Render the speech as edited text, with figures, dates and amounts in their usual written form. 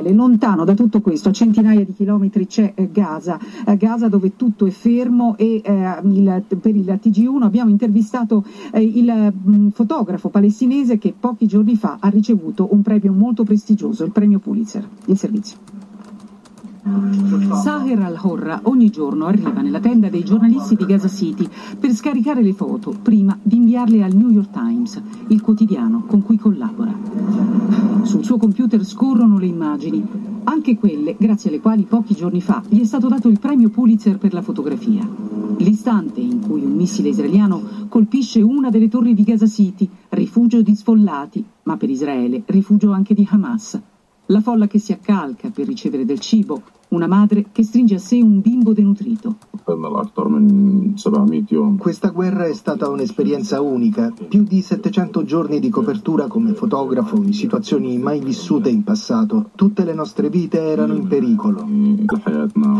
Israele, lontano da tutto questo, a centinaia di chilometri c'è Gaza, Gaza dove tutto è fermo e per il TG1 abbiamo intervistato il fotografo palestinese che pochi giorni fa ha ricevuto un premio molto prestigioso, il premio Pulitzer. Il servizio. Saher al-Horra ogni giorno arriva nella tenda dei giornalisti di Gaza City per scaricare le foto prima di inviarle al New York Times, il quotidiano con cui collabora. Sul suo computer scorrono le immagini, anche quelle grazie alle quali pochi giorni fa gli è stato dato il premio Pulitzer per la fotografia. L'istante in cui un missile israeliano colpisce una delle torri di Gaza City, rifugio di sfollati, ma per Israele rifugio anche di Hamas. La folla che si accalca per ricevere del cibo, una madre che stringe a sé un bimbo denutrito. Questa guerra è stata un'esperienza unica, più di 700 giorni di copertura come fotografo in situazioni mai vissute in passato. Tutte le nostre vite erano in pericolo.